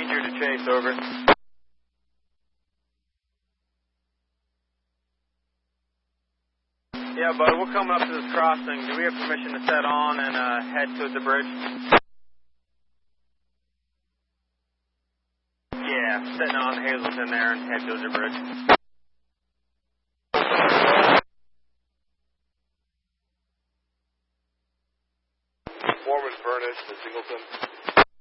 Danger to chase, over. Yeah, bud, we're coming up to this crossing. Do we have permission to set on and head towards the bridge? Yeah, setting on Hazleton there and head towards the bridge. Foreman Furnace to Singleton.